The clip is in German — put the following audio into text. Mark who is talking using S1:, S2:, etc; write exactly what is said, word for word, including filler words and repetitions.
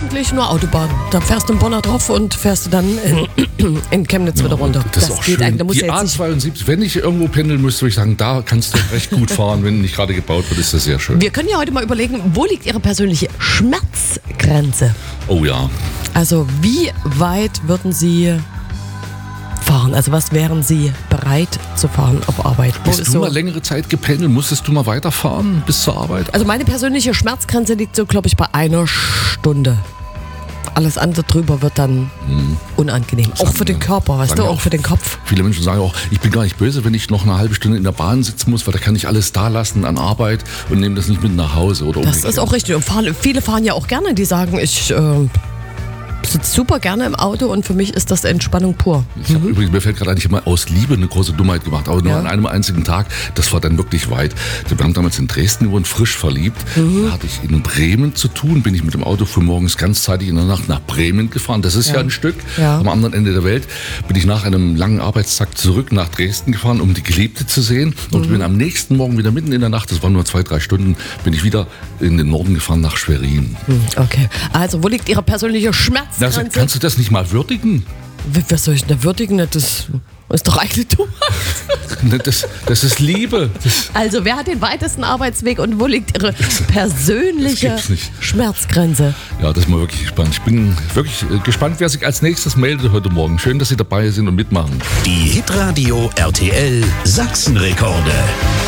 S1: eigentlich nur Autobahn. Da fährst du in Bonner drauf und fährst du dann in, in Chemnitz
S2: Ja,
S1: wieder runter.
S2: Das, das ist auch
S1: geht
S2: schön.
S1: eigentlich. Da musst
S2: Die
S1: du jetzt
S2: A
S1: nicht,
S2: zweiundsiebzig, wenn ich irgendwo pendeln müsste, würde ich sagen, da kannst du recht gut fahren. Wenn nicht gerade gebaut wird, ist das sehr schön.
S1: wir können ja heute mal überlegen, wo liegt Ihre persönliche Schmerzgrenze?
S2: Oh ja.
S1: Also wie weit würden Sie fahren? Also was wären Sie bereit zu fahren auf Arbeit? Wo
S2: Bist
S1: ist
S2: du
S1: so,
S2: mal längere Zeit gependelt? Musstest du mal weiterfahren bis zur Arbeit?
S1: also meine persönliche Schmerzgrenze liegt so, glaube ich, bei einer Stunde. Alles andere drüber wird dann unangenehm. Auch für den Körper, weißt
S2: Sagen
S1: du,
S2: ja
S1: auch für den Kopf.
S2: Viele Menschen sagen auch, ich bin gar nicht böse, wenn ich noch eine halbe Stunde in der Bahn sitzen muss, weil da kann ich alles da lassen an Arbeit und nehme das nicht mit nach Hause oder
S1: Das
S2: umgekehrt.
S1: ist auch richtig. Und fahren, viele fahren ja auch gerne, die sagen, ich äh, sitze super gerne im Auto und für mich ist das Entspannung pur.
S2: Ich habe übrigens, mir fällt gerade ein, ich habe mal aus Liebe eine große Dummheit gemacht, aber nur
S1: Ja.
S2: an einem einzigen Tag. Das war dann wirklich weit. Wir haben damals in Dresden gewohnt, frisch verliebt. Da hatte ich in Bremen zu tun, bin ich mit dem Auto früh morgens ganzzeitig in der Nacht nach Bremen gefahren. Das ist ja,
S1: Ja.
S2: ein Stück
S1: Ja.
S2: am anderen Ende der Welt. Bin ich nach einem langen Arbeitstag zurück nach Dresden gefahren, um die Geliebte zu sehen. Und bin am nächsten Morgen wieder mitten in der Nacht, das waren nur zwei, drei Stunden, bin ich wieder in den Norden gefahren nach Schwerin.
S1: Okay. Also, wo liegt Ihre persönliche
S2: Das,
S1: Schmerzgrenze?
S2: kannst du das nicht mal würdigen?
S1: Wie, was soll ich denn da würdigen? Das ist doch eigentlich dumm.
S2: Das, das ist Liebe. Das,
S1: Also, wer hat den weitesten Arbeitsweg und wo liegt Ihre persönliche
S2: Das gibt's nicht.
S1: Schmerzgrenze?
S2: Ja, das ist mal wirklich gespannt. Ich bin wirklich äh, gespannt, wer sich als nächstes meldet heute Morgen. Schön, dass Sie dabei sind und mitmachen.
S3: Die Hitradio R T L Sachsenrekorde.